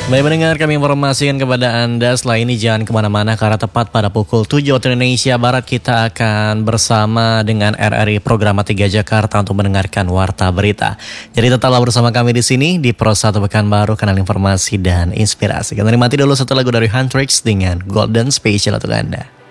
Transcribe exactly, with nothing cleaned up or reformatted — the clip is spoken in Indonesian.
Baik mendengar, kami informasikan kepada Anda setelah ini jangan kemana-mana karena tepat pada pukul tujuh waktu Indonesia Barat kita akan bersama dengan R R I Programa tiga Jakarta untuk mendengarkan Warta Berita. Jadi tetaplah bersama kami di sini di Pro satu Pekanbaru, kanal informasi dan inspirasi. Kita nikmati dulu satu lagu dari Huntrix dengan Golden Special untuk Anda.